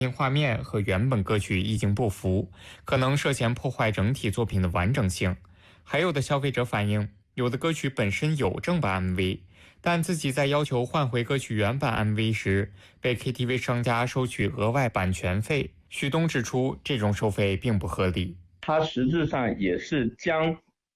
因画面和原本歌曲意境不符，可能涉嫌破坏整体作品的完整性。还有的消费者反映，有的歌曲本身有正版 MV， 但自己在要求换回歌曲原版 MV 时，被 KTV 商家收取额外版权费。徐东指出，这种收费并不合理。 它实质上也是将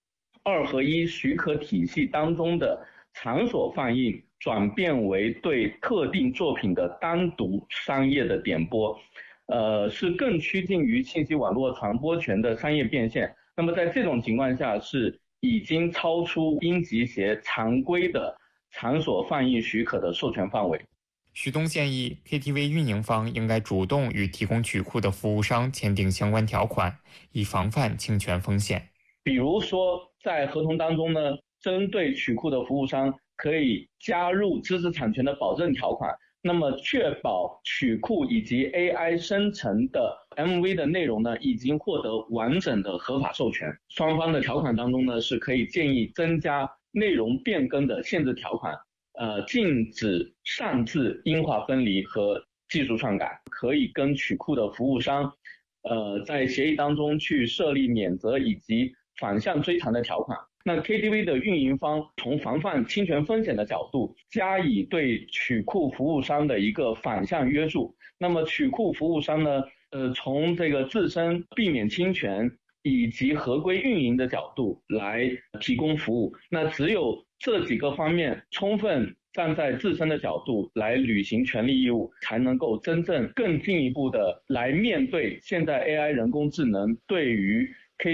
2合1许可体系当中的场所放映转变为对特定作品的单独商业的点播，是更趋近于信息网络传播权的商业变现。那么在这种情况下，是已经超出应集协常规的场所放映许可的授权范围。 徐东建议 KTV 运营方应该主动与提供曲库的服务商签订相关条款，以防范侵权风险。 比如说在合同当中呢，针对曲库的服务商可以加入知识产权的保证条款，那么确保曲库以及 AI 生成的 MV 的内容呢，已经获得完整的合法授权。双方的条款当中呢，是可以建议增加内容变更的限制条款，禁止擅自音画分离和技术篡改，可以跟曲库的服务商在协议当中去设立免责以及反向追偿的条款。那 KTV 的运营方从防范侵权风险的角度，加以对曲库服务商的一个反向约束。那么曲库服务商呢，从这个自身避免侵权以及合规运营的角度来提供服务。那只有这几个方面充分站在自身的角度来履行权利义务，才能够真正更进一步的来面对现在 AI 人工智能对于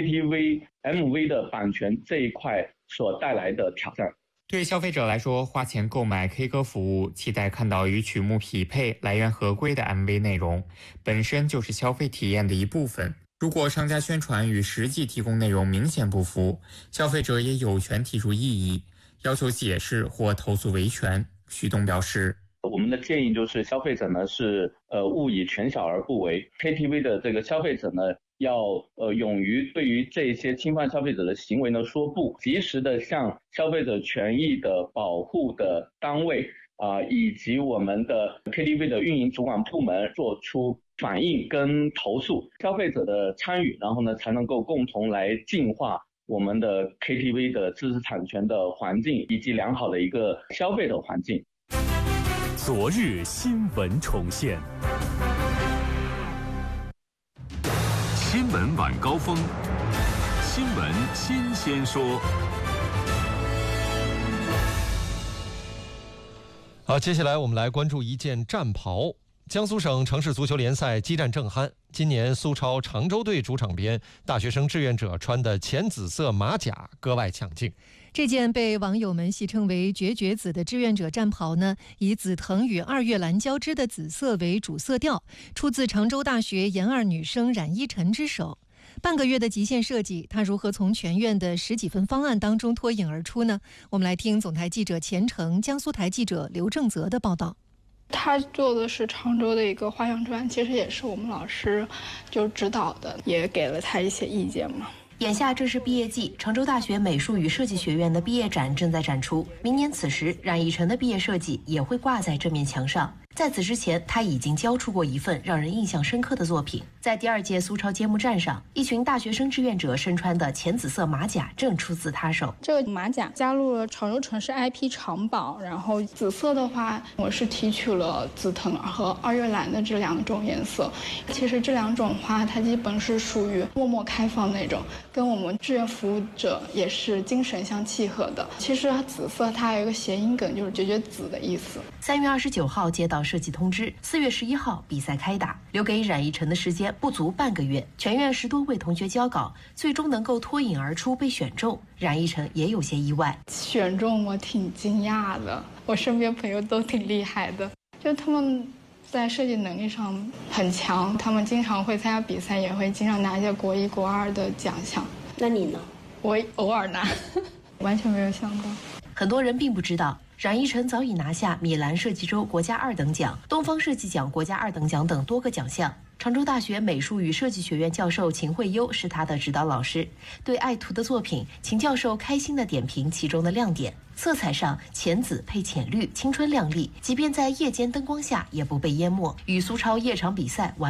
KTV MV 的版权这一块所带来的挑战。 对消费者来说，花钱购买 K 歌服务，期待看到与曲目匹配、来源合规的 MV 内容，本身就是消费体验的一部分。如果商家宣传与实际提供内容明显不符，消费者也有权提出异议，要求解释或投诉维权。徐东表示， 我们的建议就是消费者呢是勿以权小而不为， KTV 的这个消费者呢要勇于对于这些侵犯消费者的行为呢说不，及时的向消费者权益的保护的单位以及我们的 KTV 的运营主管部门做出反映跟投诉，消费者的参与，然后呢才能够共同来净化我们的 KTV 的知识产权的环境以及良好的一个消费的环境。 昨日新闻重现，新闻晚高峰，新闻新鲜说。 好，接下来我们来关注一件战袍。江苏省城市足球联赛激战正酣，今年苏超常州队主场边，大学生志愿者穿的浅紫色马甲格外抢镜。 这件被网友们戏称为绝绝紫的志愿者战袍呢，以紫藤与二月蓝交织的紫色为主色调，出自常州大学研二女生冉依晨之手。半个月的极限设计，她如何从全院的10几份方案当中脱颖而出呢？我们来听总台记者钱程、江苏台记者刘正泽的报道。 他做的是常州的一个花样砖，其实也是我们老师就指导的，也给了他一些意见嘛。 眼下正是毕业季，常州大学美术与设计学院的毕业展正在展出。明年此时，冉依晨的毕业设计也会挂在这面墙上。在此之前，他已经交出过一份让人印象深刻的作品。在第2届苏超揭幕战上，一群大学生志愿者身穿的浅紫色马甲正出自他手。 这个马甲加入了常州城市 IP 长宝，然后紫色的话，我是提取了紫藤和二月蓝的这2种颜色。其实这2种花，它基本是属于默默开放那种，跟我们志愿服务者也是精神相契合的。其实紫色它还有一个谐音梗，就是绝绝子的意思。 3月29号接到设计通知，4月11号比赛开打，留给冉依晨的时间不足半个月。全院10多位同学交稿，最终能够脱颖而出被选中，冉依晨也有些意外。 选中我挺惊讶的，我身边朋友都挺厉害的，就他们在设计能力上很强，他们经常会参加比赛，也会经常拿一些国1、国2的奖项。 那你呢？ 我偶尔拿，完全没有想到。 很多人并不知道，冉依晨早已拿下米兰设计周国家2等奖、东方设计奖国家2等奖等多个奖项。 常州大学美术与设计学院教授秦慧优是他的指导老师。对爱图的作品，秦教授开心地点评其中的亮点。色彩上，浅紫配浅绿，青春亮丽，即便在夜间灯光下也不被淹没，与苏超夜场比赛完